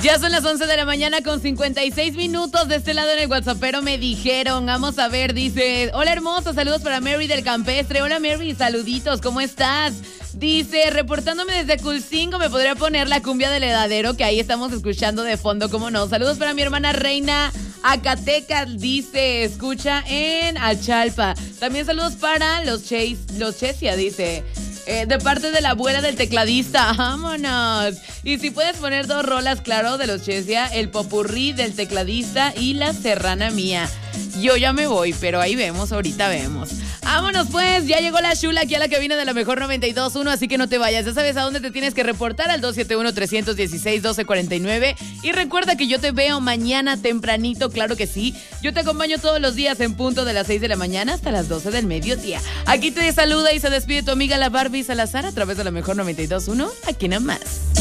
Ya son las 11 de la mañana con 56 minutos. De este lado en el WhatsAppero me dijeron, vamos a ver, dice, hola hermosa, saludos para Mary del Campestre. Hola Mary, saluditos, ¿cómo estás? Dice, reportándome desde Culcingo, me podría poner la cumbia del heladero, que ahí estamos escuchando de fondo, ¿cómo no? Saludos para mi hermana Reina Acatecas, dice, escucha en Achalpa. También saludos para los Chesia, dice, de parte de la abuela del tecladista, vámonos. Y si puedes poner 2 rolas, claro, de los Chesia, el popurrí del tecladista y la serrana mía. Yo ya me voy, pero ahí vemos, ahorita vemos. Vámonos pues, ya llegó la Shula aquí a la cabina de la mejor 92.1, así que no te vayas. Ya sabes a dónde te tienes que reportar, al 271-316-1249. Y recuerda que yo te veo mañana tempranito, claro que sí. Yo te acompaño todos los días en punto de las 6 de la mañana hasta las 12 del mediodía. Aquí te saluda y se despide tu amiga la Barbie Salazar a través de la mejor 92.1, aquí nomás.